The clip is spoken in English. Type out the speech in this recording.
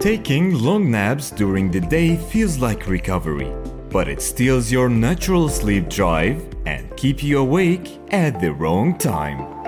Taking long naps during the day feels like recovery, but it steals your natural sleep drive and keep you awake at the wrong time.